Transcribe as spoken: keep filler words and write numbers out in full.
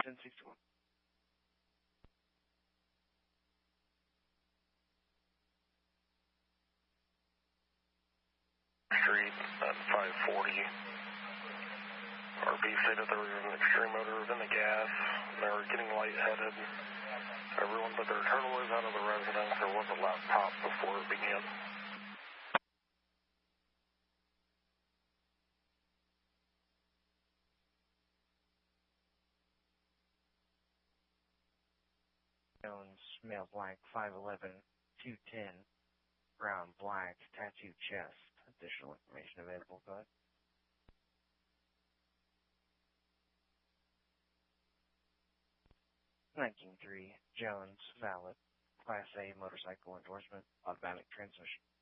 ten sixty-one. Street at five forty. R B stated there was an extreme odor in the gas. They were getting lightheaded. Everyone but their turtle is out of the residence. There was a loud pop before it began. Jones, male black, five eleven, two ten, brown black, tattooed chest. Additional information available, go ahead. nineteen three, Jones, valid, Class A motorcycle endorsement, automatic transmission.